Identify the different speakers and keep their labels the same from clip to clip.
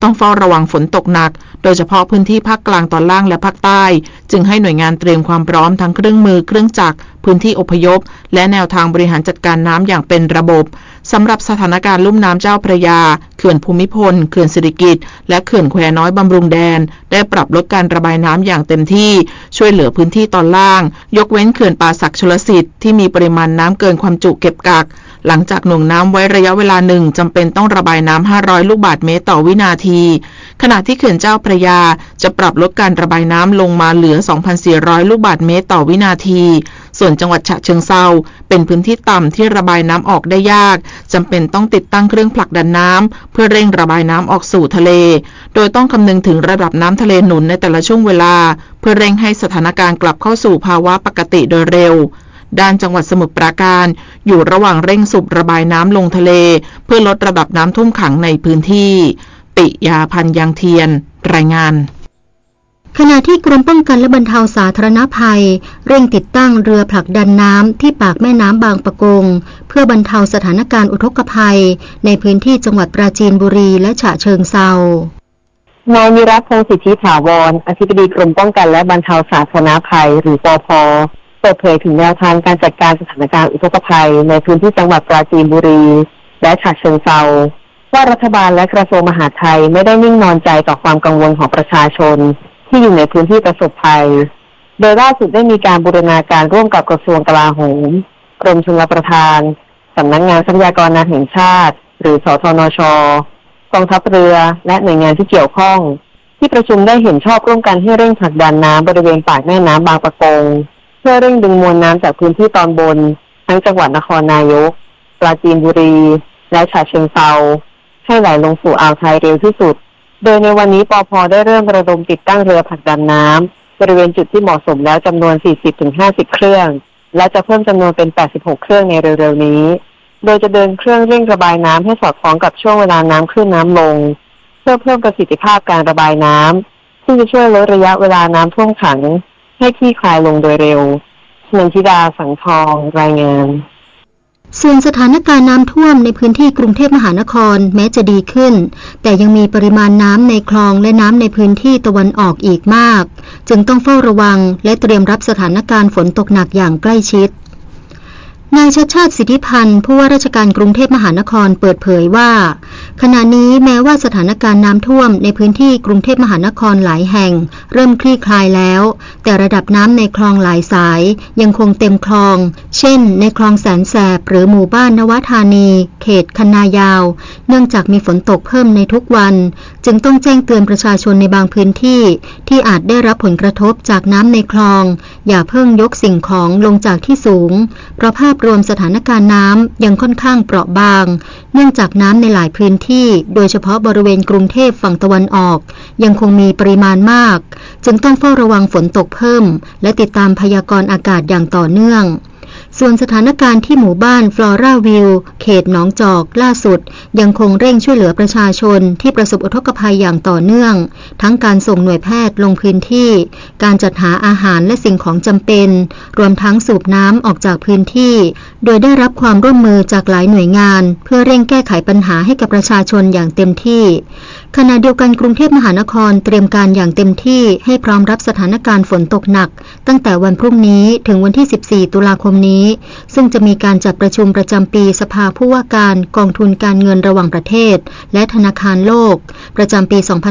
Speaker 1: ต้องเฝ้าระวังฝนตกหนักโดยเฉพาะพื้นที่ภาคกลางตอนล่างและภาคใต้จึงให้หน่วยงานเตรียมความพร้อมทั้งเครื่องมือเครื่องจักรพื้นที่อพยพและแนวทางบริหารจัดการน้ำอย่างเป็นระบบสำหรับสถานการณ์ลุ่มน้ำเจ้าพระยาเขื่อนภูมิพลเขื่อนสิริกิติ์และเขื่อนแควน้อยบำรุงแดนได้ปรับลดการระบายน้ำอย่างเต็มที่ช่วยเหลือพื้นที่ตอนล่างยกเว้นเขื่อนป่าสักชลสิทธิ์ที่มีปริมาณน้ำเกินความจุเก็บกักหลังจากหน่วงน้ำไว้ระยะเวลาหนึ่งจำเป็นต้องระบายน้ำ500ลูกบาศก์เมตรต่อวินาทีขณะที่เขื่อนเจ้าพระยาจะปรับลดการระบายน้ำลงมาเหลือ 2,400 ลูกบาศก์เมตรต่อวินาทีส่วนจังหวัดฉะเชิงเทราเป็นพื้นที่ต่ำที่ระบายน้ำออกได้ยากจำเป็นต้องติดตั้งเครื่องผลักดันน้ำเพื่อเร่งระบายน้ำออกสู่ทะเลโดยต้องคำนึงถึงระดับน้ำทะเลหนุนในแต่ละช่วงเวลาเพื่อเร่งให้สถานการณ์กลับเข้าสู่ภาวะปกติโดยเร็วด้านจังหวัดสมุทรปราการอยู่ระหว่างเร่งสูบระบายน้ำลงทะเลเพื่อลดระดับน้ำท่วมขังในพื้นที่ปิยาพันธ์ยางเทียนรายงาน
Speaker 2: ขณะที่กรมป้องกันและบรรเทาสาธารณภัยเร่งติดตั้งเรือผลักดันน้ำที่ปากแม่น้ำบางปะกงเพื่อบรรเทาสถานการณ์อุทกภัยในพื้นที่จังหวัดปราจีนบุรีและฉะเชิงเทราน
Speaker 3: ายนิรัตน์พงษ์สิทธิถาวรอธิบดีกรมป้องกันและบรรเทาสาธารณภัยหรือปภ.เปิดเผยถึงแนวทางการจัดการสถานการณ์อุทกภัยในพื้นที่จังหวัดปราจีนบุรีและฉะเชิงเทราว่ารัฐบาลและกระทรวงมหาดไทยไม่ได้นิ่งนอนใจต่อความกังวลของประชาชนที่อยู่ในพื้นที่ประสบภัยโดยล่าสุดได้มีการบูรณาการร่วมกับกระทรวงกลาโหมกรมชลประทานสำนักงานทรัพยากรน้ำแห่งชาติหรือสทนช.กองทัพเรือและหน่วยงานที่เกี่ยวข้องที่ประชุมได้เห็นชอบร่วมกันให้เร่งผลักดันน้ำบริเวณปากแม่น้ำบางปะกงเพื่อเร่งดึงมวลน้ำจากพื้นที่ตอนบนทั้งจังหวัดนครนายกปราจีนบุรีและฉะเชิงเทราให้ไหลลงสู่อ่าวไทยเร็วที่สุดโดยในวันนี้ปภ.ได้เริ่มระดมติดตั้งเรือผลักดันน้ำบริเวณจุดที่เหมาะสมแล้วจำนวน 40-50 เครื่องและจะเพิ่มจำนวนเป็น 86 เครื่องในเร็วๆนี้โดยจะเดินเครื่องเร่งระบายน้ำให้สอดคล้องกับช่วงเวลาน้ำขึ้นน้ำลงเพื่อเพิ่มประสิทธิภาพการระบายน้ำซึ่งจะช่วยลดระยะเวลาน้ำท่วมขังให้คลี่คลายลงโดยเร็วนันทิดาสังทองรายงาน
Speaker 2: ส่วนสถานการณ์น้ำท่วมในพื้นที่กรุงเทพมหานครแม้จะดีขึ้นแต่ยังมีปริมาณน้ำในคลองและน้ำในพื้นที่ตะวันออกอีกมากจึงต้องเฝ้าระวังและเตรียมรับสถานการณ์ฝนตกหนักอย่างใกล้ชิดนายชัชชาติสิทธิพันธ์ผู้ว่าราชการกรุงเทพมหานครเปิดเผยว่าขณะนี้แม้ว่าสถานการณ์น้ำท่วมในพื้นที่กรุงเทพมหานครหลายแห่งเริ่มคลี่คลายแล้วแต่ระดับน้ำในคลองหลายสายยังคงเต็มคลองเช่นในคลองแสนแสบหรือหมู่บ้านนวธานีเขตคันนายาวเนื่องจากมีฝนตกเพิ่มในทุกวันจึงต้องแจ้งเตือนประชาชนในบางพื้นที่ที่อาจได้รับผลกระทบจากน้ำในคลองอย่าเพิ่งยกสิ่งของลงจากที่สูงเพราะภาพรวมสถานการณ์น้ำยังค่อนข้างเปราะบางเนื่องจากน้ำในหลายพื้นที่โดยเฉพาะบริเวณกรุงเทพฝั่งตะวันออกยังคงมีปริมาณมากจึงต้องเฝ้าระวังฝนตกเพิ่มและติดตามพยากรณ์อากาศอย่างต่อเนื่องส่วนสถานการณ์ที่หมู่บ้านฟลอราวิวเขตหนองจอกล่าสุดยังคงเร่งช่วยเหลือประชาชนที่ประสบอุทกภัยอย่างต่อเนื่องทั้งการส่งหน่วยแพทย์ลงพื้นที่การจัดหาอาหารและสิ่งของจำเป็นรวมทั้งสูบน้ำออกจากพื้นที่โดยได้รับความร่วมมือจากหลายหน่วยงานเพื่อเร่งแก้ไขปัญหาให้กับประชาชนอย่างเต็มที่ขณะเดียวกันกรุงเทพมหานครเตรียมการอย่างเต็มที่ให้พร้อมรับสถานการณ์ฝนตกหนักตั้งแต่วันพรุ่งนี้ถึงวันที่14ตุลาคมนี้ซึ่งจะมีการจัดประชุมประจำปีสภาผู้ว่าการกองทุนการเงินระหว่างประเทศและธนาคารโลกประจำปี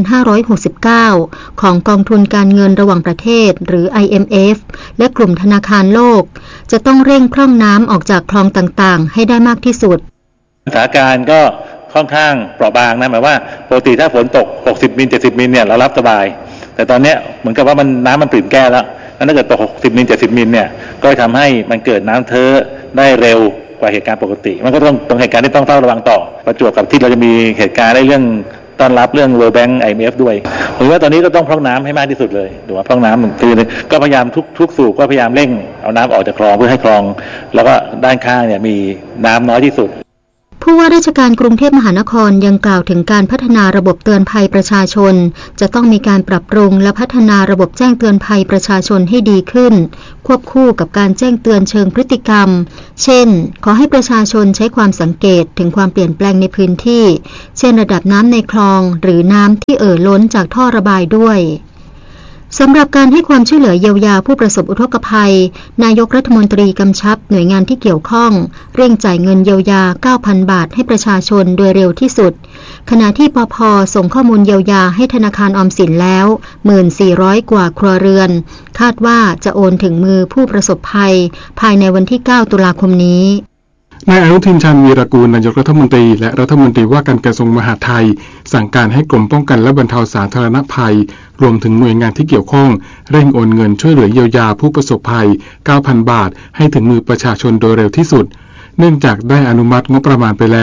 Speaker 2: 2569 ของกองทุนการเงินระหว่างประเทศหรือ IMF และกลุ่มธนาคารโลกจะต้องเร่งพร่องน้ำออกจากคลองต่างๆให้ได้มากที่สุด
Speaker 4: สถานการณ์ก็ค่อนข้างเปราะบางนะหมายว่าปกติถ้าฝนตก60มิล70มิลเนี่ยเรารับสบายแต่ตอนนี้เหมือนกับว่าน้ำมันปริ่มแก้แล้วถ้าเกิดตก60มิล70มิลเนี่ยก็ทำให้มันเกิดน้ำเท้อได้เร็วกว่าเหตุการณ์ปกติมันก็ต้องเหตุการณ์ที่ต้องเฝ้าระวังต่อประจวบกับที่เราจะมีเหตุการณ์ได้เรื่องต้อนรับเรื่อง World Bank IMF ด้วยผมว่าตอนนี้ก็ต้องพร่องน้ำให้มากที่สุดเลยดูว่าพร่องน้ำคือก็พยายามทุกสูบก็พยายามเร่งเอาน้ำออกจากคลองเพื่อให้คลองแล้วก็ด้านข้างเนี่ยมีน้ำน้อยที่สุด
Speaker 2: ผผู้ว่าราชการกรุงเทพมหานครยังกล่าวถึงการพัฒนาระบบเตือนภัยประชาชนจะต้องมีการปรับปรุงและพัฒนาระบบแจ้งเตือนภัยประชาชนให้ดีขึ้นควบคู่กับการแจ้งเตือนเชิงพฤติกรรมเช่นขอให้ประชาชนใช้ความสังเกตถึงความเปลี่ยนแปลงในพื้นที่เช่นระดับน้ำในคลองหรือน้ำที่ล้นจากท่อระบายด้วยสำหรับการให้ความช่วยเหลือเยียวยาผู้ประสบอุทกภัยนายกรัฐมนตรีกำชับหน่วยงานที่เกี่ยวข้องเร่งจ่ายเงินเยียวยา 9,000 บาทให้ประชาชนโดยเร็วที่สุดขณะที่ปภ.ส่งข้อมูลเยียวยาให้ธนาคารออมสินแล้ว 1,400 กว่าครัวเรือนคาดว่าจะโอนถึงมือผู้ประสบภัยภายในวันที่ 9 ตุลาคมนี้
Speaker 5: นายอนุทินชาญวีรกูลนายกรัฐมนตรีและรัฐมนตรีว่าการกระทรวงมหาดไทยสั่งการให้กรมป้องกันและบรรเทาสาธารณภัยรวมถึงหน่วยงานที่เกี่ยวข้องเร่งโอนเงินช่วยเหลือเยียวยาผู้ประสบภัย 9,000 บาทให้ถึงมือประชาชนโดยเร็วที่สุดเนื่องจากได้อนุมัติงบประมาณไปแล้ว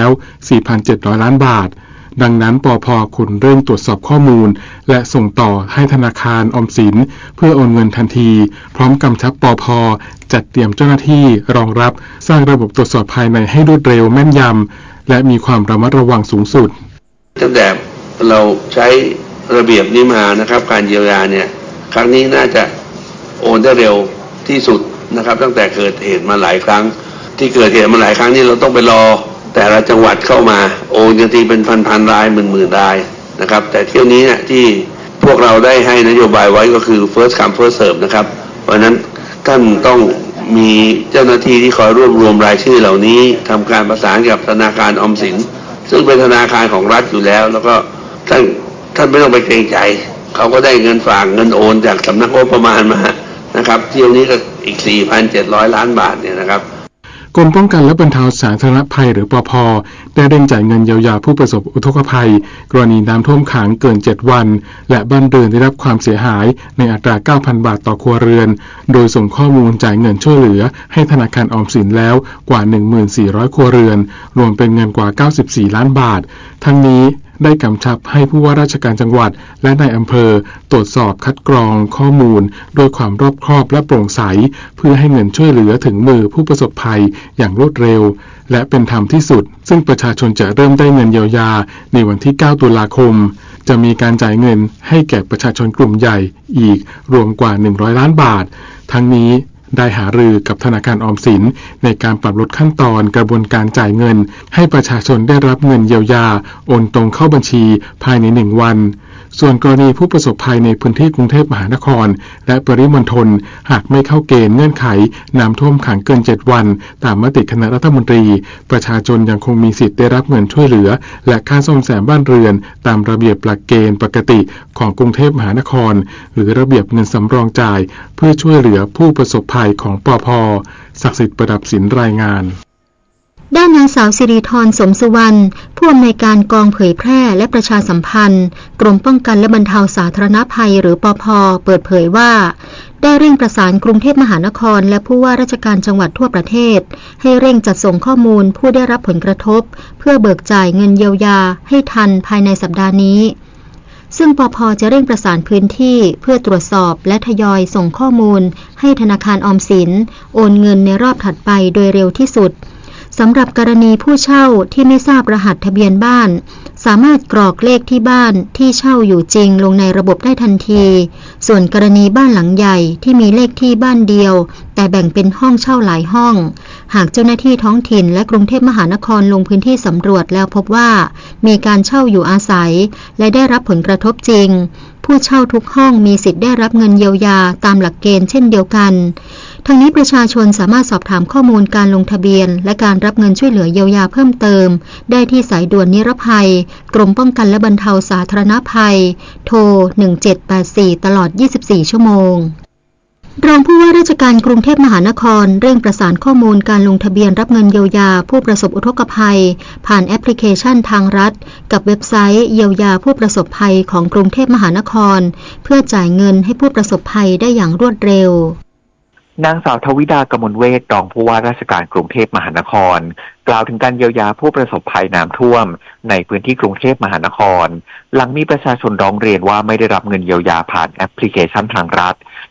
Speaker 5: 4,700 ล้านบาทดังนั้นปภ.ควรเร่งตรวจสอบข้อมูลและส่งต่อให้ธนาคารออมสินเพื่อโอนเงินทันทีพร้อมกำชับปภ.จัดเตรียมเจ้าหน้าที่รองรับสร้างระบบตรวจสอบภายในให้รวดเร็วแม่นยำและมีความระมัดระวังสูงสุด
Speaker 6: ตั้งแต่เราใช้ระเบียบนี้มานะครับการเยียวยาเนี่ยครั้งนี้น่าจะโอนได้เร็วที่สุดนะครับตั้งแต่เกิดเหตุมาหลายครั้งที่เกิดเหตุมาหลายครั้งนี่เราต้องไปรอแต่ละจังหวัดเข้ามาโอนกันทีเป็นพันรายหมื่นรายนะครับแต่เที่ยวนี้เนี่ยที่พวกเราได้ให้นโยบายไว้ก็คือ first come first serve นะครับเพราะนั้นท่านต้องมีเจ้าหน้าที่ที่คอยรวบรวมรายชื่อเหล่านี้ทำการประสานกับธนาคารออมสินซึ่งเป็นธนาคารของรัฐอยู่แล้วแล้วก็ท่านไม่ต้องไปเกรงใจเขาก็ได้เงินฝากเงินโอนจากสำนักงบประมาณมานะครับเที่ยวนี้ก็อีก 4,700 ล้านบาทเนี่ยนะครับ
Speaker 5: กรมป้องกันและบรรเทาสาธารณภัยหรือปภ.ได้เร่งจ่ายเงินเยียวยาผู้ประสบอุทกภัยกรณีน้ำท่วมขังเกิน7วันและบ้านเรือนได้รับความเสียหายในอัตรา 9,000 บาทต่อครัวเรือนโดยส่งข้อมูลจ่ายเงินช่วยเหลือให้ธนาคารออมสินแล้วกว่า 1,400 ครัวเรือนรวมเป็นเงินกว่า 94 ล้านบาททั้งนี้ได้กำชับให้ผู้ว่าราชการจังหวัดและนายอำเภอตรวจสอบคัดกรองข้อมูลโดยความรอบคอบและโปร่งใสเพื่อให้เงินช่วยเหลือถึงมือผู้ประสบภัยอย่างรวดเร็วและเป็นธรรมที่สุดซึ่งประชาชนจะเริ่มได้เงินเยียวยาในวันที่ 9 ตุลาคมจะมีการจ่ายเงินให้แก่ประชาชนกลุ่มใหญ่อีกรวมกว่า100 ล้านบาททั้งนี้ได้หารือกับธนาคารออมสินในการปรับลดขั้นตอนกระบวนการจ่ายเงินให้ประชาชนได้รับเงินเยียวยาโอนตรงเข้าบัญชีภายใน1 วันส่วนกรณีผู้ประสบภัยในพื้นที่กรุงเทพมหานครและปริมณฑลหากไม่เข้าเกณฑ์เงื่อนไขน้ำท่วมขังเกิน7วันตามมติคณะรัฐมนตรีประชาชนยังคงมีสิทธิ์ได้รับเงินช่วยเหลือและค่าซ่อมแซมบ้านเรือนตามระเบียบหลักเกณฑ์ปกติของกรุงเทพมหานครหรือระเบียบเงินสำรองจ่ายเพื่อช่วยเหลือผู้ประสบภัยของปภ.ศักดิ์สิทธิ์ประดับศิลป์รายงาน
Speaker 2: ด้านนางสาวสิริธรสมสุวรรณผู้อำนวยการกองเผยแพร่และประชาสัมพันธ์กรมป้องกันและบรรเทาสาธารณภัยหรือปภ.เปิดเผยว่าได้เร่งประสานกรุงเทพมหานครและผู้ว่าราชการจังหวัดทั่วประเทศให้เร่งจัดส่งข้อมูลผู้ได้รับผลกระทบเพื่อเบิกจ่ายเงินเยียวยาให้ทันภายในสัปดาห์นี้ซึ่งปภ.จะเร่งประสานพื้นที่เพื่อตรวจสอบและทยอยส่งข้อมูลให้ธนาคารออมสินโอนเงินในรอบถัดไปโดยเร็วที่สุดสำหรับกรณีผู้เช่าที่ไม่ทราบรหัสทะเบียนบ้านสามารถกรอกเลขที่บ้านที่เช่าอยู่จริงลงในระบบได้ทันทีส่วนกรณีบ้านหลังใหญ่ที่มีเลขที่บ้านเดียวแต่แบ่งเป็นห้องเช่าหลายห้องหากเจ้าหน้าที่ท้องถิ่นและกรุงเทพมหานครลงพื้นที่สำรวจแล้วพบว่ามีการเช่าอยู่อาศัยและได้รับผลกระทบจริงผู้เช่าทุกห้องมีสิทธิ์ได้รับเงินเยียวยาตามหลักเกณฑ์เช่นเดียวกันทั้งนี้ประชาชนสามารถสอบถามข้อมูลการลงทะเบียนและการรับเงินช่วยเหลือเยียวยาเพิ่มเติมได้ที่สายด่วนนิรภัยกรมป้องกันและบรรเทาสาธารณภัยโทร1784ตลอด24ชั่วโมงรองผู้ว่าราชการกรุงเทพมหานครเร่งประสานข้อมูลการลงทะเบียนรับเงินเยียวยาผู้ประสบอุทกภัยผ่านแอปพลิเคชันทางรัฐกับเว็บไซต์เยียวยาผู้ประสบภัยของกรุงเทพมหานครเพื่อจ่ายเงินให้ผู้ประสบภัยได้อย่างรวดเร็วน
Speaker 7: างสาวทวิดากมลเวชรองผู้ว่าราชการกรุงเทพมหานครกล่าวถึงการเยียวยาผู้ประสบภัยน้ำท่วมในพื้นที่กรุงเทพมหานครหลังมีประชาชนร้องเรียนว่าไม่ได้รับเงินเยียวยาผ่านแอปพลิเคชันทางรัฐ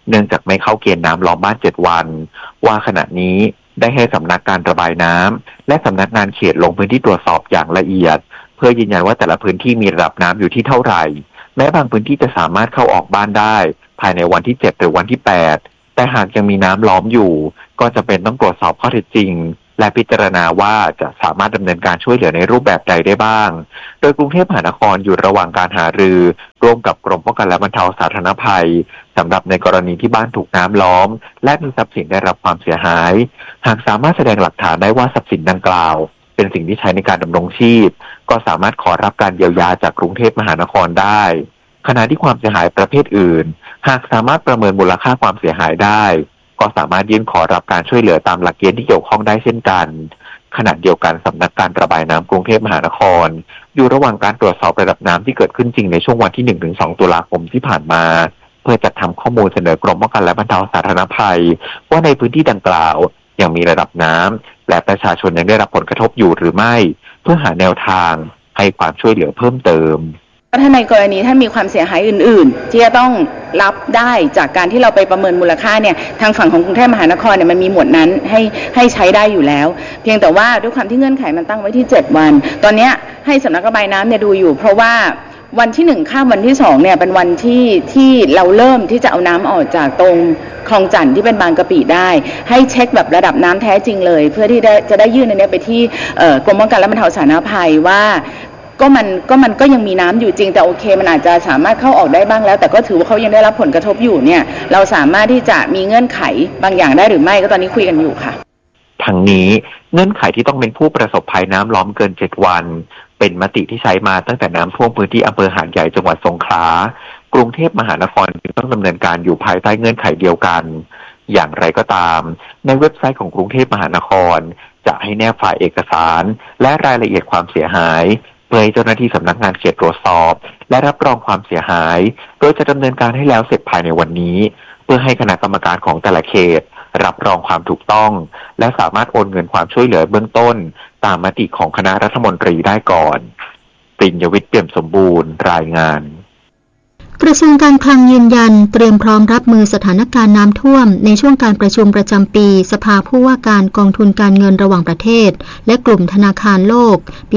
Speaker 7: เนื่องจากไม่เข้าเกณฑ์น้ำล้อมบ้าน7 วันว่าขณะนี้ได้ให้สำนักการระบายน้ำและสำนักงานเขตลงพื้นที่ตรวจสอบอย่างละเอียดเพื่อยืนยันว่าแต่ละพื้นที่มีระดับน้ำอยู่ที่เท่าไหร่แม้บางพื้นที่จะสามารถเข้าออกบ้านได้ภายในวันที่7หรือวันที่8แต่หากยังมีน้ำล้อมอยู่ก็จะเป็นต้องตรวจสอบข้อเท็จจริงและพิจารณาว่าจะสามารถดำเนินการช่วยเหลือในรูปแบบใดได้บ้างโดยกรุงเทพมหานครอยู่ระหว่างการหารือร่วมกับกรมป้องกันและบรรเทาสาธารณภัยสำหรับในกรณีที่บ้านถูกน้ำล้อมและมีทรัพย์สินได้รับความเสียหายหากสามารถแสดงหลักฐานได้ว่าทรัพย์สินดังกล่าวเป็นสิ่งที่ใช้ในการดำรงชีพก็สามารถขอรับการเยียวยาจากกรุงเทพมหานครได้ขณะที่ความเสียหายประเภทอื่นหากสามารถประเมินมูลค่าความเสียหายได้ก็สามารถยื่นขอรับการช่วยเหลือตามหลักเกณฑ์ที่เกี่ยวข้องได้เช่นกันขณะเดียวกันสำนักการระบายน้ำกรุงเทพมหานครอยู่ระหว่างการตรวจสอบระดับน้ำที่เกิดขึ้นจริงในช่วงวันที่ 1-2 ตุลาคมที่ผ่านมาเพื่อจัดทำข้อมูลเสนอกรมป้องกันและบรรเทาสาธารณภัยว่าในพื้นที่ดังกล่าวยังมีระดับน้ำและประชาชนยังได้รับผลกระทบอยู่หรือไม่เพื่อหาแนวทางให้ความช่วยเหลือเพิ่มเติม
Speaker 8: ถ้าในกรณีถ้ามีความเสียหายอื่นๆที่จะต้องรับได้จากการที่เราไปประเมินมูลค่าเนี่ยทางฝั่งของกรุงเทพมหานครเนี่ยมันมีหมวดนั้นให้ใช้ได้อยู่แล้วเพียงแต่ว่าด้วยความที่เงื่อนไขมันตั้งไว้ที่7 วันตอนนี้ให้สำนักระบายน้ำเนี่ยดูอยู่เพราะว่าวันที่1ข้ามวันที่2เนี่ยเป็นวันที่เราเริ่มที่จะเอาน้ำออกจากตรงคลองจันทน์ที่เป็นบางกะปิได้ให้เช็คแบบระดับน้ำแท้จริงเลยเพื่อที่จะได้ยื่นอันนี้ไปที่กรมป้องกันและบรรเทาสาธารณภัยว่ามันก็ยังมีน้ำอยู่จริงแต่โอเคมันอาจจะสามารถเข้าออกได้บ้างแล้วแต่ก็ถือว่าเขายังได้รับผลกระทบอยู่เนี่ยเราสามารถที่จะมีเงื่อนไขบางอย่างได้หรือไม่ก็ตอนนี้คุยกันอยู่ค่ะ
Speaker 7: ทั้งนี้เงื่อนไขที่ต้องเป็นผู้ประสบภัยน้ำล้อมเกิน7 วันเป็นมติที่ใช้มาตั้งแต่น้ำท่วมพื้นที่อำเภอหาดใหญ่จังหวัดสงขลากรุงเทพมหานครจึงต้องดำเนินการอยู่ภายใต้เงื่อนไขเดียวกันอย่างไรก็ตามในเว็บไซต์ของกรุงเทพมหานครจะให้แนบไฟล์เอกสารและรายละเอียดความเสียหายเพื่อให้เจ้าหน้าที่สำนักงานเขตตรวจสอบและรับรองความเสียหายโดยจะดำเนินการให้แล้วเสร็จภายในวันนี้เพื่อให้คณะกรรมการของแต่ละเขตรับรองความถูกต้องและสามารถโอนเงินความช่วยเหลือเบื้องต้นตามมติของคณะรัฐมนตรีได้ก่อนปริญญวิทย์เปี่ยมสมบูรณ์รายงาน
Speaker 2: กระทรวงการคลังยืนยันเตรียมพร้อมรับมือสถานการณ์น้ำท่วมในช่วงการประชุมประจำปีสภาผู้ว่าการกองทุนการเงินระหว่างประเทศและกลุ่มธนาคารโลกปี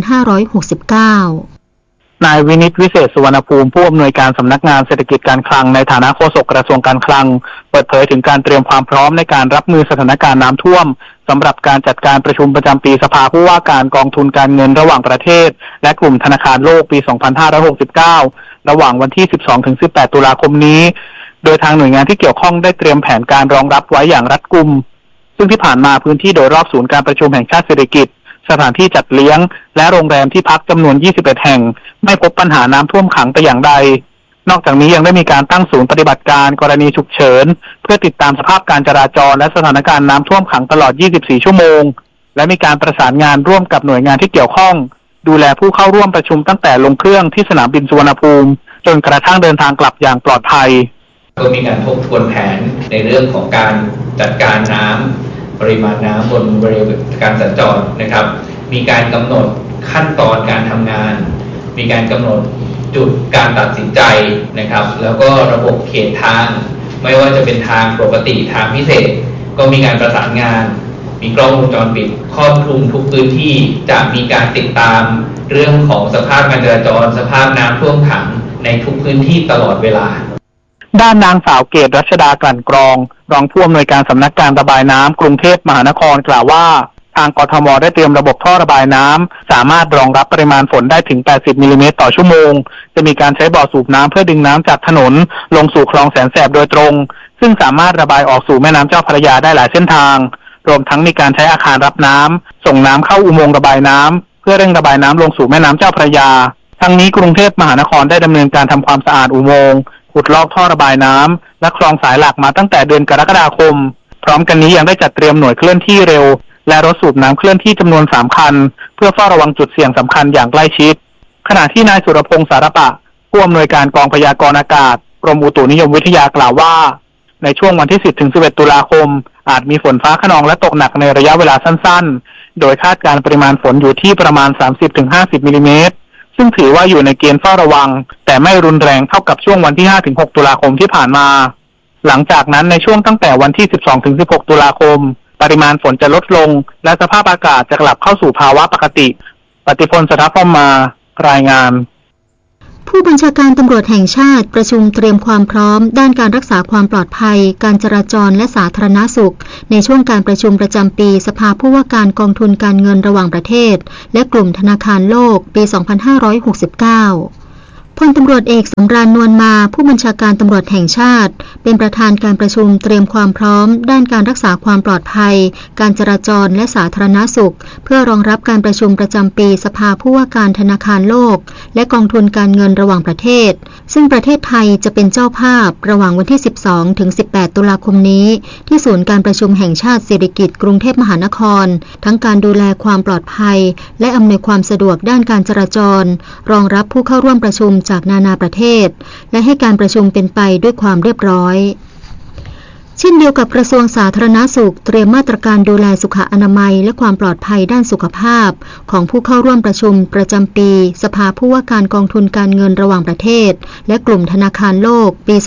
Speaker 2: 2569
Speaker 9: นายวินิตวิเศษสุวรรณภูมิผู้อำนวยการสำนักงานเศรษฐกิจการคลังในฐานะโฆษกกระทรวงการคลังเปิดเผยถึงการเตรียมความพร้อมในการรับมือสถานการณ์น้ำท่วมสำหรับการจัดการประชุมประจำปีสภาผู้ว่าการกองทุนการเงินระหว่างประเทศและกลุ่มธนาคารโลกปี 2569 ระหว่างวันที่ 12-18 ตุลาคมนี้โดยทางหน่วยงานที่เกี่ยวข้องได้เตรียมแผนการรองรับไว้อย่างรัดกุมซึ่งที่ผ่านมาพื้นที่โดยรอบศูนย์การประชุมแห่งชาติเศรษฐกิจสถานที่จัดเลี้ยงและโรงแรมที่พักจำนวน21แห่งไม่พบปัญหาน้ำท่วมขังแต่อย่างใดนอกจากนี้ยังได้มีการตั้งศูนย์ปฏิบัติการกรณีฉุกเฉินเพื่อติดตามสภาพการจราจรและสถานการณ์น้ำท่วมขังตลอด24ชั่วโมงและมีการประสานงานร่วมกับหน่วยงานที่เกี่ยวข้องดูแลผู้เข้าร่วมประชุมตั้งแต่ลงเครื่องที่สนามบินสุวรรณภูมิจนกระทั่งเดินทางกลับอย่างปลอดภัย
Speaker 10: ก็มีการทบทวนแผนในเรื่องของการจัดการน้ำปริมาณน้ำบนบริเวณการสัญจรนะครับมีการกำหนดขั้นตอนการทำงานมีการกำหนดจุดการตัดสินใจนะครับแล้วก็ระบบเขตทางไม่ว่าจะเป็นทางปกติทางพิเศษก็มีการประสานงานมีกล้องวงจรปิดครอบคลุมทุกพื้นที่จะมีการติดตามเรื่องของสภาพการจราจรสภาพน้ำท่วมขังในทุกพื้นที่ตลอดเวลา
Speaker 9: ด้านนางสาวเกตรัชดากลั่นกรองรองผู้อำนวยการสำนักการระบายน้ำกรุงเทพมหานครกล่าวว่าทางกทม.ได้เตรียมระบบท่อระบายน้ำสามารถรองรับปริมาณฝนได้ถึง80มิลลิเมตรต่อชั่วโมงจะมีการใช้บ่อสูบน้ำเพื่อดึงน้ำจากถนนลงสู่คลองแสนแสบโดยตรงซึ่งสามารถระบายออกสู่แม่น้ำเจ้าพระยาได้หลายเส้นทางรวมทั้งมีการใช้อาคารรับน้ำส่งน้ำเข้าอุโมงค์ระบายน้ำเพื่อเร่งระบายน้ำลงสู่แม่น้ำเจ้าพระยาทั้งนี้กรุงเทพมหานครได้ดำเนินการทำความสะอาดอุโมงค์ขุดลอกท่อระบายน้ำและคลองสายหลักมาตั้งแต่เดือนกรกฎาคมพร้อมกันนี้ยังได้จัดเตรียมหน่วยเคลื่อนที่เร็วและรถสูบน้ำเคลื่อนที่จำนวน3คันเพื่อเฝ้าระวังจุดเสี่ยงสำคัญอย่างใกล้ชิดขณะที่นายสุรพงษ์สารปะผู้อำนวยการกองพยากรณ์อากาศกรมอุตุนิยมวิทยากล่าวว่าในช่วงวันที่ 10-11 ตุลาคมอาจมีฝนฟ้าคะนองและตกหนักในระยะเวลาสั้นๆโดยคาดการปริมาณฝนอยู่ที่ประมาณ 30-50 มิลลิเมตรซึ่งถือว่าอยู่ในเกณฑ์เฝ้าระวังแต่ไม่รุนแรงเท่ากับช่วงวันที่ 5-6 ตุลาคมที่ผ่านมาหลังจากนั้นในช่วงตั้งแต่วันที่ 12-16 ตุลาคมปริมาณฝนจะลดลงและสภาพอากาศจะกลับเข้าสู่ภาวะปกติปฏิพล สถาพรมารายงาน
Speaker 2: ผู้บัญชาการตำรวจแห่งชาติประชุมเตรียมความพร้อมด้านการรักษาความปลอดภัยการจราจรและสาธารณสุขในช่วงการประชุมประจำปีสภาผู้ว่าการกองทุนการเงินระหว่างประเทศและกลุ่มธนาคารโลกปี 2569 พลตำรวจเอกสำราญนวลมาผู้บัญชาการตำรวจแห่งชาติเป็นประธานการประชุมเตรียมความพร้อมด้านการรักษาความปลอดภัยการจราจรและสาธารณสุขเพื่อรองรับการประชุมประจำปีสภาผู้ว่าการธนาคารโลกและกองทุนการเงินระหว่างประเทศซึ่งประเทศไทยจะเป็นเจ้าภาพระหว่างวันที่ 12 ถึง 18 ตุลาคมนี้ที่ศูนย์การประชุมแห่งชาติสิริกิติ์กรุงเทพมหานครทั้งการดูแลความปลอดภัยและอำนวยความสะดวกด้านการจราจรรองรับผู้เข้าร่วมประชุมจากนานาประเทศและให้การประชุมเป็นไปด้วยความเรียบร้อยเช่นเดียวกับกระทรวงสาธารณสุขเตรียมมาตรการดูแลสุขอนามัยและความปลอดภัยด้านสุขภาพของผู้เข้าร่วมประชุมประจำปีสภาผู้ว่าการกองทุนการเงินระหว่างประเทศและกลุ่มธนาคารโลกปี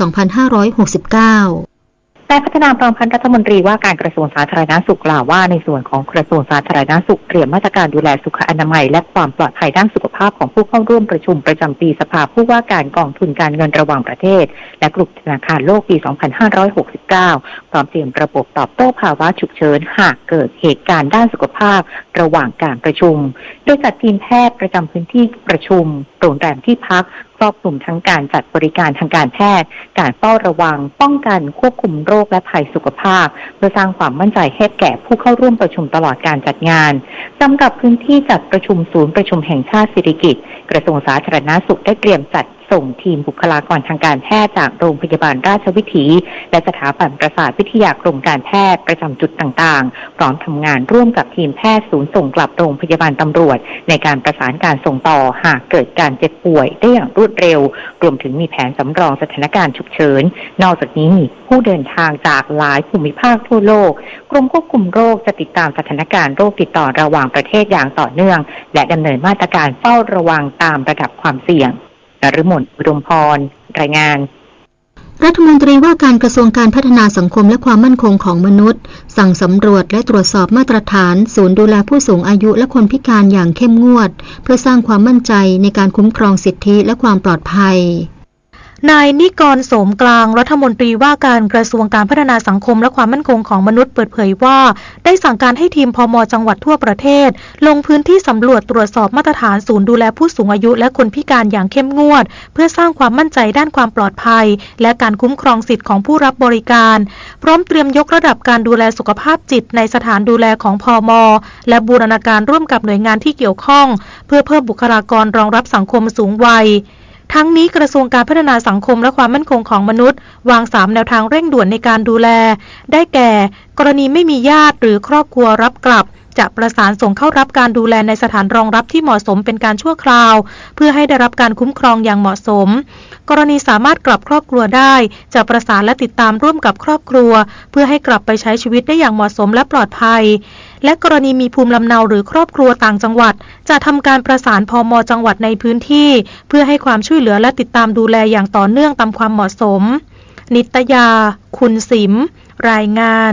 Speaker 2: 2569
Speaker 11: นายพัฒนาพรหมพันธ์รัฐมนตรีว่าการกระทรวงสาธารณสุขกล่าวว่าในส่วนของกระทรวงสาธารณสุขเตรียมมาตรการดูแลสุขอนามัยและความปลอดภัยด้านสุขภาพของผู้เข้าร่วมประชุมประจำปีสภาผู้ว่าการกองทุนการเงินระหว่างประเทศและกลุ่มธนาคารโลกปี 2569 พร้อมเตรียมระบบตอบโต้ภาวะฉุกเฉินหากเกิดเหตุการณ์ด้านสุขภาพระหว่างการประชุมโดยจัดทีมแพทย์ประจำพื้นที่ประชุมโรงแรมที่พักครอบคลุมทั้งการจัดบริการทางการแพทย์การเฝ้าระวังป้องกันควบคุมโรคและภัยสุขภาพเพื่อสร้างความมั่นใจให้แก่ผู้เข้าร่วมประชุมตลอดการจัดงานสำหรับพื้นที่จัดประชุมศูนย์ประชุมแห่งชาติสิริกิติ์กระทรวงสาธารณสุขได้เตรียมจัดส่งทีมบุคลากรทางการแพทย์จากโรงพยาบาลราชวิถีและสถาบันประสาทวิทยากรมการแพทย์ประจำจุดต่างๆพร้อมทำงานร่วมกับทีมแพทย์ศูนย์ส่งกลับโรงพยาบาลตำรวจในการประสานการส่งต่อหากเกิดการเจ็บป่วยได้อย่างรวดเร็วรวมถึงมีแผนสำรองสถานการณ์ฉุกเฉินนอกจากนี้มีผู้เดินทางจากหลายภูมิภาคทั่วโลกกรมควบคุมโรคจะติดตามสถานการณ์โรคติดต่อระหว่างประเทศอย่างต่อเนื่องและดำเนินมาตรการเฝ้าระวังตามระดับความเสี่ยงนฤมล อุดมพรรายงาน
Speaker 2: รัฐมนตรีว่าการกระทรวงการพัฒนาสังคมและความมั่นคงของมนุษย์สั่งสำรวจและตรวจสอบมาตรฐานศูนย์ดูแลผู้สูงอายุและคนพิการอย่างเข้มงวดเพื่อสร้างความมั่นใจในการคุ้มครองสิทธิและความปลอดภัย
Speaker 12: นายนิกร โสมกลางรัฐมนตรีว่าการกระทรวงการพัฒนาสังคมและความมั่นคงของมนุษย์เปิดเผยว่าได้สั่งการให้ทีมพม.จังหวัดทั่วประเทศลงพื้นที่สำรวจตรวจสอบมาตรฐานศูนย์ดูแลผู้สูงอายุและคนพิการอย่างเข้มงวดเพื่อสร้างความมั่นใจด้านความปลอดภัยและการคุ้มครองสิทธิของผู้รับบริการพร้อมเตรียมยกระดับการดูแลสุขภาพจิตในสถานดูแลของพม.และบูรณาการร่วมกับหน่วยงานที่เกี่ยวข้องเพื่อเพิ่มบุคลากรรองรับสังคมสูงวัยทั้งนี้กระทรวงการพัฒนาสังคมและความมั่นคงของมนุษย์วาง3แนวทางเร่งด่วนในการดูแลได้แก่กรณีไม่มีญาติหรือครอบครัวรับกลับจะประสานส่งเข้ารับการดูแลในสถานรองรับที่เหมาะสมเป็นการชั่วคราวเพื่อให้ได้รับการคุ้มครองอย่างเหมาะสมกรณีสามารถกลับครอบครัวได้จะประสานและติดตามร่วมกับครอบครัวเพื่อให้กลับไปใช้ชีวิตได้อย่างเหมาะสมและปลอดภัยและกรณีมีภูมิลำเนาหรือครอบครัวต่างจังหวัดจะทำการประสานพม.จังหวัดในพื้นที่เพื่อให้ความช่วยเหลือและติดตามดูแลอย่างต่อเนื่องตามความเหมาะสมนิตยาคุณสิมรายงาน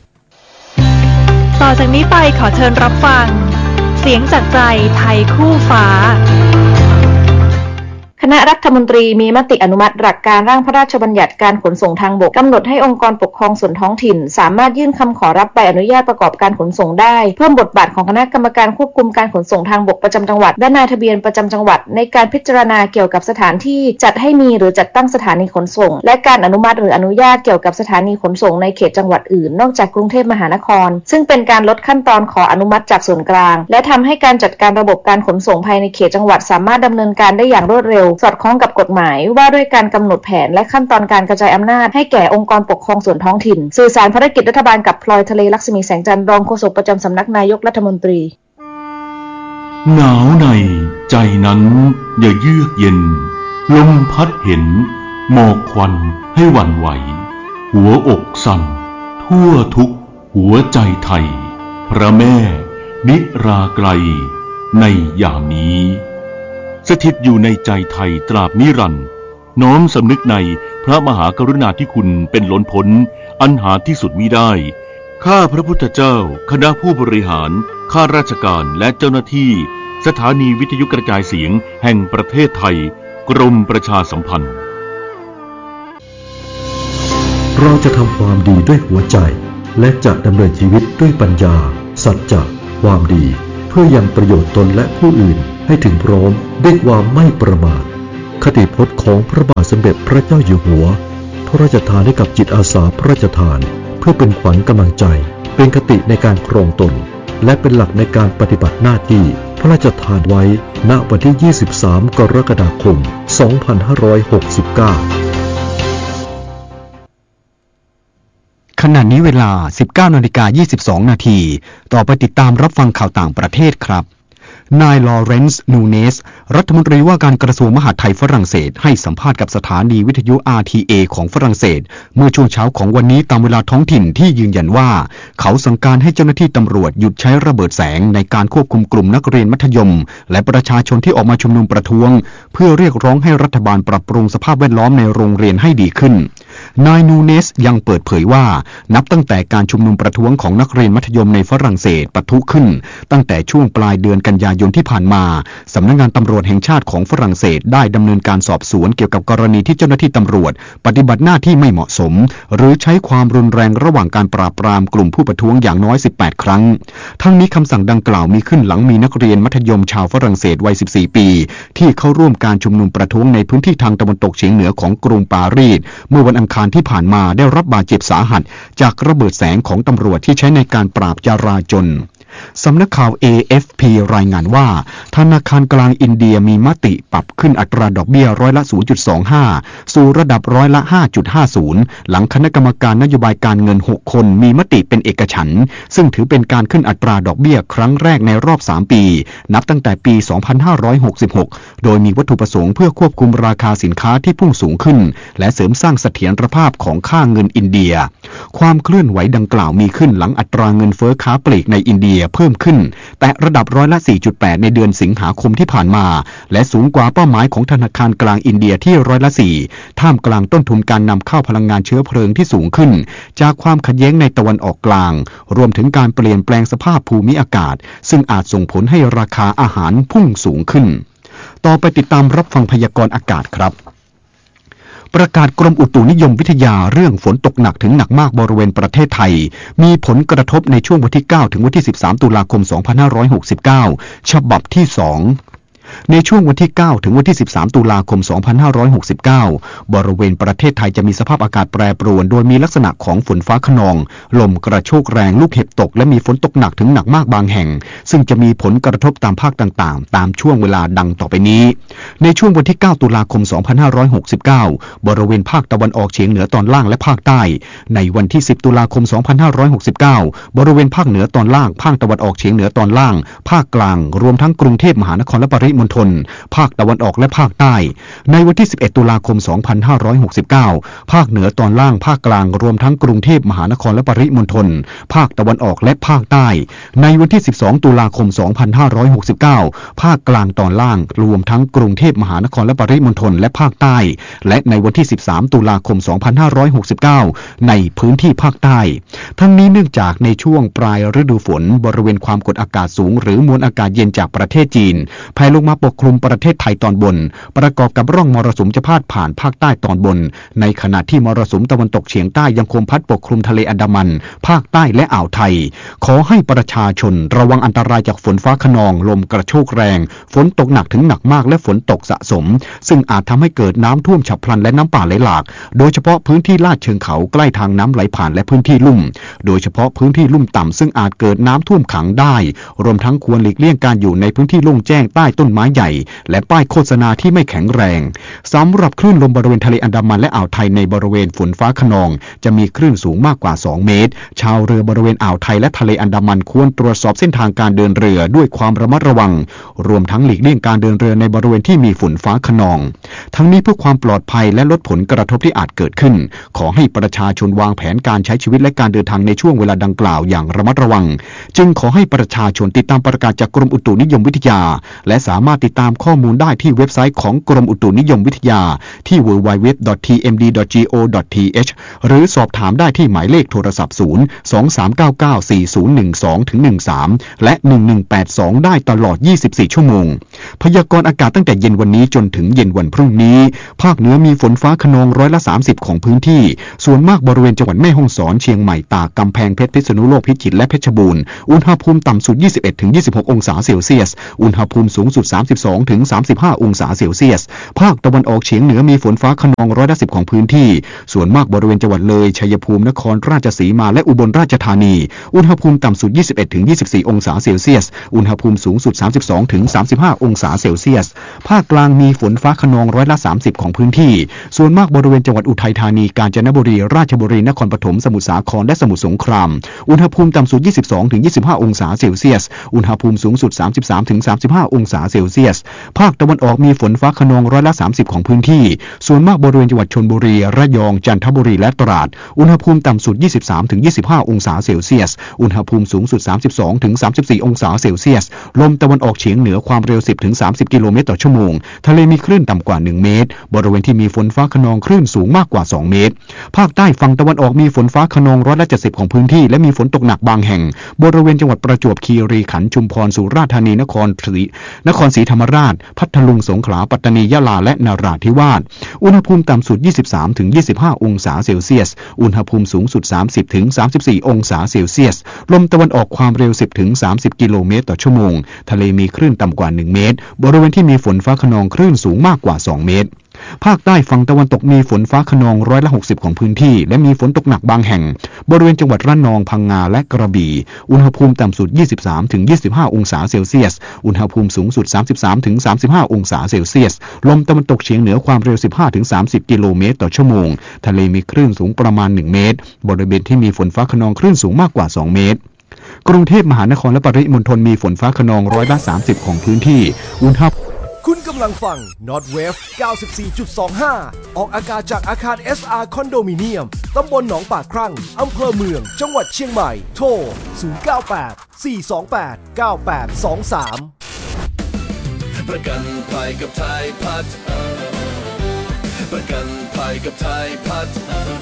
Speaker 13: ต่อจากนี้ไปขอเชิญรับฟังเสียงจากใจไทยคู่ฟ้า
Speaker 14: คณะรัฐมนตรีมีมติอนุมัติหลักการร่างพระราชบัญญัติการขนส่งทางบกกำหนดให้องค์กรปกครองส่วนท้องถิ่นสามารถยื่นคำขอรับใบอนุญาตประกอบการขนส่งได้เพิ่มบทบาทของคณะกรรมการควบคุมการขนส่งทางบกประจำจังหวัดและนายทะเบียนประจำจังหวัดในการพิจารณาเกี่ยวกับสถานที่จัดให้มีหรือจัดตั้งสถานีขนส่งและการอนุมัติหรืออนุญาตเกี่ยวกับสถานีขนส่งในเขตจังหวัดอื่นนอกจากกรุงเทพมหานครซึ่งเป็นการลดขั้นตอนขออนุมัติจากส่วนกลางและทำให้การจัดการระบบการขนส่งภายในเขตจังหวัดสามารถดำเนินการได้อย่างรวดเร็วสอดคล้องกับกฎหมายว่าด้วยการกำหนดแผนและขั้นตอนการกระจายอำนาจให้แก่องค์กรปกครองส่วนท้องถิ่นสื่อสารภารกิจรัฐบาลกับพลอยทะเลลักษมีแสงจันทร์รองโฆษกประจำสำนักนายกรัฐมนตรี
Speaker 15: หนาวในใจนั้นอย่าเยือกเย็นลมพัดเห็นหมอกควันให้หวั่นไหวหัวอกสั่นทั่วทุกหัวใจไทยพระแม่นิราไกลในยามนี้สถิตอยู่ในใจไทยตราบนิรันดร์น้อมสำนึกในพระมหากรุณาธิคุณเป็นล้นพ้นอันหาที่สุดมิได้ข้าพระพุทธเจ้าคณะผู้บริหารข้าราชการและเจ้าหน้าที่สถานีวิทยุกระจายเสียงแห่งประเทศไทยกรมประชาสัมพันธ์
Speaker 16: เราจะทำความดีด้วยหัวใจและจะดำเนินชีวิตด้วยปัญญาสัจจะความดีเพื่อยังประโยชน์ตนและผู้อื่นให้ถึงพร้อมด้วยความไม่ประมาทคติพจน์ของพระบาทสมเด็จพระเจ้าอยู่หัวพระราชทานให้กับจิตอาสาพระราชทานเพื่อเป็นขวัญกำลังใจเป็นคติในการครองตนและเป็นหลักในการปฏิบัติหน้าที่พระราชทานไว้ณวันที่ 23 กรกฎาคม 2569
Speaker 17: ขณะนี้เวลา 19:22 นาทีต่อไปติดตามรับฟังข่าวต่างประเทศครับนายลอเรนซ์ นูเนสรัฐมนตรีว่าการกระทรวงมหาดไทยฝรั่งเศสให้สัมภาษณ์กับสถานีวิทยุ RTA ของฝรั่งเศสเมื่อช่วงเช้าของวันนี้ตามเวลาท้องถิ่นที่ยืนยันว่าเขาสั่งการให้เจ้าหน้าที่ตำรวจหยุดใช้ระเบิดแสงในการควบคุมกลุ่มนักเรียนมัธยมและประชาชนที่ออกมาชุมนุมประท้วงเพื่อเรียกร้องให้รัฐบาลปรับปรุงสภาพแวดล้อมในโรงเรียนให้ดีขึ้นนายนูเนสยังเปิดเผยว่านับตั้งแต่การชุมนุมประท้วงของนักเรียนมัธยมในฝรั่งเศสปะทุขึ้นตั้งแต่ช่วงปลายเดือนกันยายนที่ผ่านมาสำนักงานตำรวจแห่งชาติของฝรั่งเศสได้ดำเนินการสอบสวนเกี่ยวกับกรณีที่เจ้าหน้าที่ตำรวจปฏิบัติหน้าที่ไม่เหมาะสมหรือใช้ความรุนแรงระหว่างการปราบปรามกลุ่มผู้ประท้วงอย่างน้อย18ครั้งทั้งนี้คำสั่งดังกล่าวมีขึ้นหลังมีนักเรียนมัธยมชาวฝรั่งเศสวัย14ปีที่เข้าร่วมการชุมนุมประท้วงในพื้นที่ทางตะวันตกเฉียงเหนือของกรุงปารีสเมื่อวันอังคารที่ผ่านมาได้รับบาดเจ็บสาหัสจากระเบิดแสงของตำรวจที่ใช้ในการปราบจราจรสำนักข่าว AFP รายงานว่าธนาคารกลางอินเดียมีมติปรับขึ้นอัตราดอกเบี้ยร้อยละ 0.25 สู่ระดับร้อยละ 5.50 หลังคณะกรรมการนโยบายการเงิน6คนมีมติเป็นเอกฉันท์ซึ่งถือเป็นการขึ้นอัตราดอกเบี้ยครั้งแรกในรอบ3ปีนับตั้งแต่ปี 2566 โดยมีวัตถุประสงค์เพื่อควบคุมราคาสินค้าที่พุ่งสูงขึ้นและเสริมสร้างเสถียรภาพของค่าเงินอินเดียความเคลื่อนไหวดังกล่าวมีขึ้นหลังอัตราเงินเฟ้อค้าปลีกในอินเดียเพิ่มขึ้นแต่ระดับร้อยละ 4.8 ในเดือนสิงหาคมที่ผ่านมาและสูงกว่าเป้าหมายของธนาคารกลางอินเดียที่ร้อยละ 4ท่ามกลางต้นทุนการนำเข้าพลังงานเชื้อเพลิงที่สูงขึ้นจากความขัดแย้งในตะวันออกกลางรวมถึงการเปลี่ยนแปลงสภาพภูมิอากาศซึ่งอาจส่งผลให้ราคาอาหารพุ่งสูงขึ้นต่อไปติดตามรับฟังพยากรณ์อากาศครับประกาศกรมอุตุนิยมวิทยาเรื่องฝนตกหนักถึงหนักมากบริเวณประเทศไทยมีผลกระทบในช่วงวันที่ 9 ถึงวันที่ 13 ตุลาคม 2569 ฉบับที่ 2ในช่วงวันที่ 9 ถึงวันที่ 13 ตุลาคม 2569 บริเวณประเทศไทยจะมีสภาพอากาศแปรปรวนโดยมีลักษณะของฝนฟ้าคะนองลมกระโชกแรงลูกเห็บตกและมีฝนตกหนักถึงหนักมากบางแห่งซึ่งจะมีผลกระทบตามภาคต่างๆตามช่วงเวลาดังต่อไปนี้ในช่วงวันที่ 9 ตุลาคม 2569 บริเวณภาคตะวันออกเฉียงเหนือตอนล่างและภาคใต้ในวันที่ 10 ตุลาคม 2569 บริเวณภาคเหนือตอนล่างภาคตะวันออกเฉียงเหนือตอนล่างภาคกลางรวมทั้งกรุงเทพมหานครและปริมณฑลภาคตะวันออกและภาคใต้ในวันที่ 11 ตุลาคม 2569 ภาคเหนือตอนล่างภาคกลางรวมทั้งกรุงเทพมหานครและปริมณฑลภาคตะวันออกและภาคใต้ในวันที่ 12 ตุลาคม 2569 ภาคกลางตอนล่างรวมทั้งกรุงเทพมหานครและปริมณฑลและภาคใต้และในวันที่ 13 ตุลาคม 2569 ในพื้นที่ภาคใต้ทั้งนี้เนื่องจากในช่วงปลายฤดูฝนบริเวณความกดอากาศสูงหรือมวลอากาศเย็นจากประเทศจีนแผ่ลงมาปกคลุมประเทศไทยตอนบนประกอบกับร่องมรสุมจะพาดผ่านภาคใต้ตอนบนในขณะที่มรสุมตะวันตกเฉียงใต้ยังคงพัดปกคลุมทะเลอันดามันภาคใต้และอ่าวไทยขอให้ประชาชนระวังอันตรายจากฝนฟ้าคะนองลมกระโชกแรงฝนตกหนักถึงหนักมากและฝนตกสะสมซึ่งอาจทำให้เกิดน้ำท่วมฉับพลันและน้ำป่าไหลหลากโดยเฉพาะพื้นที่ลาดเชิงเขาใกล้ทางน้ำไหลผ่านและพื้นที่ลุ่มโดยเฉพาะพื้นที่ลุ่มต่ำซึ่งอาจเกิดน้ำท่วมขังได้รวมทั้งควรหลีกเลี่ยงการอยู่ในพื้นที่โล่งแจ้งใต้ต้นไม้ใหญ่และป้ายโฆษณาที่ไม่แข็งแรงสำหรับคลื่นลมบริเวณทะเลอันดามันและอ่าวไทยในบริเวณฝนฟ้าคะนองจะมีคลื่นสูงมากกว่า2 เมตรชาวเรือบริเวณอ่าวไทยและทะเลอันดามันควรตรวจสอบเส้นทางการเดินเรือด้วยความระมัดระวังรวมทั้งหลีกเลี่ยงการเดินเรือในบริเวณที่มีฝนฟ้าคะนองทั้งนี้เพื่อความปลอดภัยและลดผลกระทบที่อาจเกิดขึ้นขอให้ประชาชนวางแผนการใช้ชีวิตและการเดินทางในช่วงเวลาดังกล่าวอย่างระมัดระวังจึงขอให้ประชาชนติดตามประกาศจากกรมอุตุนิยมวิทยาและสามามารถติดตามข้อมูลได้ที่เว็บไซต์ของกรมอุตุนิยมวิทยาที่ www.tmd.go.th หรือสอบถามได้ที่หมายเลขโทรศัพท์023994012-13และ1182ได้ตลอด24ชั่วโมงพยากรณ์อากาศตั้งแต่เย็นวันนี้จนถึงเย็นวันพรุ่งนี้ภาคเหนือมีฝนฟ้าคะนอง30%ของพื้นที่ส่วนมากบริเวณจังหวัดแม่ฮ่องสอนเชียงใหม่ตากกำแพงเพชรพิษณุโลกพิจิตรและเพชรบูรณ์อุณหภูมิต่ำสุด 21-26 องศาเซลเซียสอุณหภูมิสูงสุด 32-35 องศาเซลเซียสภาคตะวันออกเฉียงเหนือมีฝนฟ้าคะนอง10%ของพื้นที่ส่วนมากบริเวณจังหวัดเลยชัยภูมินครราชสีมาและอุบลราชธานีอุณหภูมิต่ำสุด 21-24 องศาเซลเซียสอุณหภูมิสูงสุด 32-35 องศาเซลเซียสภาคกลางมีฝนฟ้าคะนอง30%ของพื้นที่ส่วนมากบริเวณจังหวัดอุทัยธานีกาญจนบุรีราชบุรีนครปฐมสมุทรสาครและสมุทรสงครามอุณหภูมิต่ำสุด 22-25 องศาเซลเซียสอุณหภูมิสูงสุด 33-35 องศาเซลเซียสภาคตะวันออกมีฝนฟ้าคะนอง30%ของพื้นที่ส่วนมากบริเวณจังหวัดชลบุรีระยองจันทบุรีและตราดอุณหภูมิต่ำสุด 23-25 องศาเซลเซียสอุณหภูมิสูงสุด 32-34 องศาเซลเซียสลมตะวันออกเฉียงเหนือความเร็ว 10-30 กิโลเมตรต่อชั่วโมงทะเลมีคลื่นต่ำกว่า1เมตรบริเวณที่มีฝนฟ้าคะนองคลื่นสูงมากกว่า2เมตรภาคใต้ฝั่งตะวันออกมีฝนฟ้าคะนอง70%ของพื้นที่และมีฝนตกหนักบางแห่งบริเวณจังหวัดประจวบคีรีขันธ์ชุมพรสุราษฎร์ธานีนครศรีธรรมราชพัทลุงสงขลาปัตตานียะลาและนราธิวาสอุณหภูมิต่ำสุด 23-25 องศาเซลเซียสอุณหภูมิสูงสุด 30-34 องศาเซลเซียสลมตะวันออกความเร็ว 10-30 กิโลเมตรต่อชั่วโมงทะเลมีคลื่นต่ำกว่า1เมตรบริเวณที่มีฝนฟ้าคะนองคลื่นสูงมากกว่า2เมตรภาคใต้ฝั่งตะวันตกมีฝนฟ้าคะนอง60%ของพื้นที่และมีฝนตกหนักบางแห่งบริเวณจังหวัดระนองพังงาและกระบี่อุณหภูมิต่ำสุด 23-25 องศาเซลเซียสอุณหภูมิสูงสุด 33-35 องศาเซลเซียสลมตะวันตกเฉียงเหนือความเร็ว 15-30 กิโลเมตรต่อชั่วโมงทะเลมีคลื่นสูงประมาณ1เมตรบริเวณที่มีฝนฟ้าคะนองคลื่นสูงมากกว่า2เมตรกรุงเทพมหานครและปริมณฑลมีฝนฟ้าคะนอง30%ของพื้นที่อุณหภูมิ
Speaker 18: คุณกำลังฟัง Notwave 94.25 ออกอากาศจากอาคาร SR คอนโดมิเนียมตำบลหนองปากครั่งอำเภอเมืองจังหวัดเชียงใหม่โทร 098 428 9823
Speaker 19: ประกันภัยกับไทยพัฒน์ประกันภัยกับไทยพัฒน์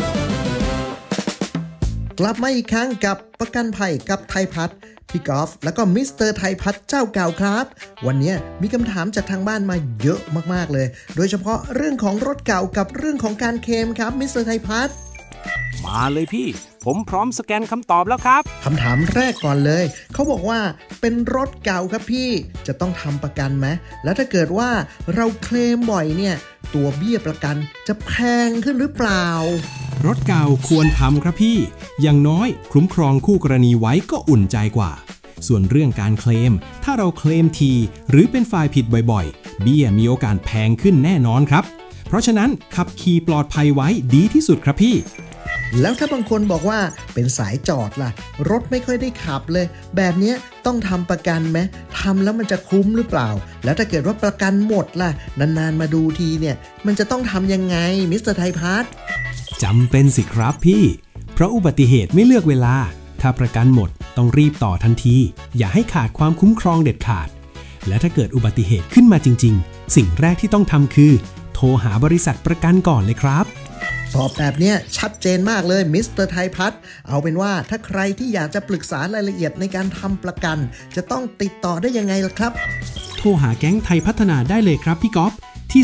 Speaker 20: กลับมาอีกครั้งกับประกันภัยกับไทยพัฒน์พี่กอล์ฟแล้วก็มิสเตอร์ไทยพัฒน์เจ้าเก่าครับวันนี้มีคำถามจากทางบ้านมาเยอะมากๆเลยโดยเฉพาะเรื่องของรถเก่ากับเรื่องของการเคลมครับมิสเตอร์ไทยพัฒน์
Speaker 21: มาเลยพี่ผมพร้อมสแกนคำตอบแล้วครับ
Speaker 20: คำถามแรกก่อนเลยเขาบอกว่าเป็นรถเก่าครับพี่จะต้องทำประกันไหมแล้วถ้าเกิดว่าเราเคลมบ่อยเนี่ยตัวเบี้ยประกันจะแพงขึ้นหรือเปล่าร
Speaker 22: ถเก่าควรทำครับพี่อย่างน้อยคุ้มครองคู่กรณีไว้ก็อุ่นใจกว่าส่วนเรื่องการเคลมถ้าเราเคลมทีหรือเป็นฝ่ายผิดบ่อยๆเบี้ยมีโอกาสแพงขึ้นแน่นอนครับเพราะฉะนั้นขับขี่ปลอดภัยไว้ดีที่สุดครับพี่
Speaker 20: แล้วถ้าบางคนบอกว่าเป็นสายจอดล่ะรถไม่ค่อยได้ขับเลยแบบนี้ต้องทำประกันไหมทำแล้วมันจะคุ้มหรือเปล่าแล้วถ้าเกิดว่าประกันหมดล่ะนานๆมาดูทีเนี่ยมันจะต้องทำยังไงมิสเตอร์ไทยพัฒน์
Speaker 22: จำเป็นสิครับพี่เพราะอุบัติเหตุไม่เลือกเวลาถ้าประกันหมดต้องรีบต่อทันทีอย่าให้ขาดความคุ้มครองเด็ดขาดและถ้าเกิดอุบัติเหตุขึ้นมาจริงๆสิ่งแรกที่ต้องทำคือโทรหาบริษัทประกันก่อนเลยครับ
Speaker 20: ตอบแบบนี้ชัดเจนมากเลยมิสเตอร์ไทยพัฒน์เอาเป็นว่าถ้าใครที่อยากจะปรึกษารายละเอียดในการทำประกันจะต้องติดต่อได้ยังไงล่ะครับ
Speaker 22: โทรหาแก๊งไทยพัฒนาได้เลยครับพี่ก๊อฟที่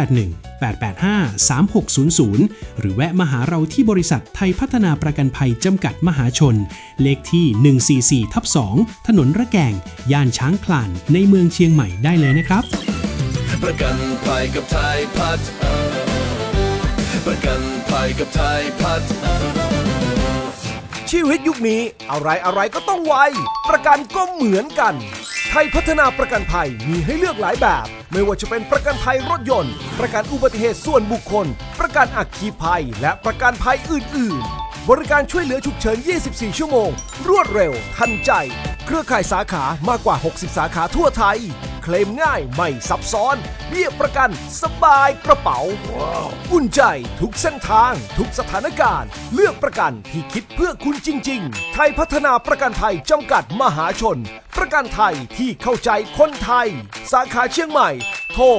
Speaker 22: 081-885-3600 หรือแวะมาหาเราที่บริษัทไทยพัฒนาประกันภัยจำกัดมหาชนเลขที่ 144/2 ถนนระแกงย่านช้างคลานในเมืองเชียงใหม่ได้เลยนะครับ
Speaker 19: ประกันภัยกับไทยพัฒน์ประกันภัยกับไทยพัฒน์
Speaker 18: ชีวิตยุคนี้อะไรก็ต้องไวประกันก็เหมือนกันไทยพัฒนาประกันภัยมีให้เลือกหลายแบบไม่ว่าจะเป็นประกันภัยรถยนต์ประกันอุบัติเหตุส่วนบุคคลประกันอัคคีภัยและประกันภัยอื่นๆบริการช่วยเหลือฉุกเฉิน24ชั่วโมงรวดเร็วทันใจเครือข่ายสาขามากกว่า60สาขาทั่วไทยเคลมง่ายไม่ซับซ้อนเบี้ยประกันสบายกระเป๋าอุ่นใจทุกเส้นทางทุกสถานการณ์เลือกประกันที่คิดเพื่อคุณจริงๆไทยพัฒนาประกันภัยจำกัดมหาชนประกันไทยที่เข้าใจคนไทยสาขาเชียงใหม่โทร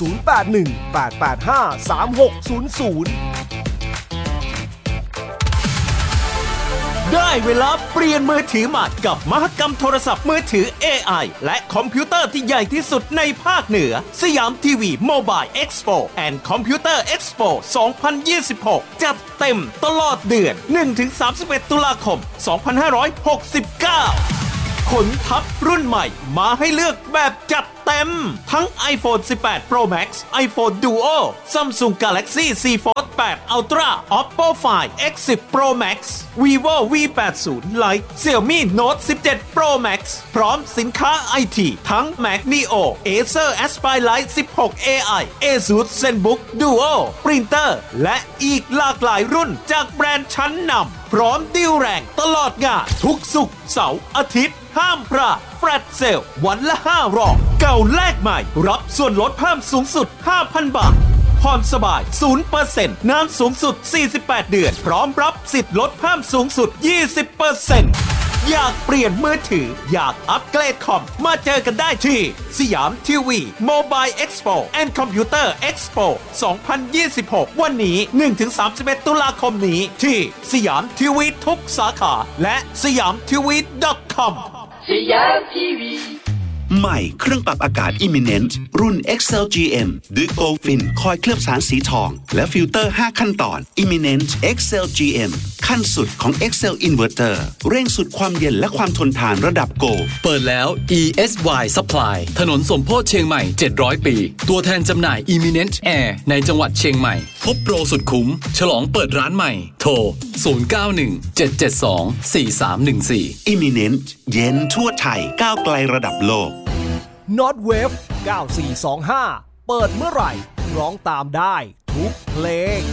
Speaker 18: 0818853600
Speaker 1: ได้เวลาเปลี่ยนมือถือใหม่กับมหกรรมโทรศัพท์มือถือ AI และคอมพิวเตอร์ที่ใหญ่ที่สุดในภาคเหนือสยามทีวีโมบายเอ็กซ์โปแอนด์คอมพิวเตอร์เอ็กซ์โป2026จัดเต็มตลอดเดือน 1-31 ตุลาคม 2569 ขนทัพรุ่นใหม่มาให้เลือกแบบจัดเต็มทั้ง iPhone 18 Pro Max iPhone Duo Samsung Galaxy Z Fold 8 Ultra Oppo Find X10 Pro Max Vivo V80 Lite Xiaomi Note 17 Pro Max พร้อมสินค้า IT ทั้ง Mac Neo Acer Aspire Lite 16 AI Asus ZenBook Duo Printer และอีกหลากหลายรุ่นจากแบรนด์ชั้นนำพร้อมดีลแรงตลอดงานทุกศุกร์เสาร์อาทิตย์ห้ามพลาดแฟลชเซลวันละ5 รอบเก่าแลกใหม่รับส่วนลดเพิ่มสูงสุด 5,000 บาทผ่อนสบาย 0% นานสูงสุด 48 เดือนพร้อมรับสิทธิ์ลดเพิ่มสูงสุด 20% อยากเปลี่ยนมือถืออยากอัปเกรดคอมมาเจอกันได้ที่สยามทีวีโมบายเอ็กซ์โปแอนด์คอมพิวเตอร์เอ็กซ์โป2026วันนี้ 1-31 ตุลาคมนี้ที่สยามทีวีทุกสาขาและสยามทีวี .com
Speaker 3: สยามทีวีใหม่เครื่องปรับอากาศ Imminent รุ่น Excel GM ด้วย Goldfin คอยเคลือบสารสีทองและฟิลเตอร์ 5 ขั้นตอน Imminent Excel GM ขั้นสุดของ Excel Inverter เร่งสุดความเย็นและความทนทานระดับ Gold
Speaker 23: เปิดแล้ว ESY Supply ถนนสมโพธิเชียงใหม่700 ปีตัวแทนจำหน่าย Imminent Air ในจังหวัดเชียงใหม่พบโปรสุดคุ้มฉลองเปิดร้านใหม่โทร 0917724314
Speaker 3: Imminent เย็นทั่วไทยก้าวไกลระดับโลก
Speaker 18: Notwave 9425 เปิดเมื่อไหร่ร้องตามได้ทุกเพลง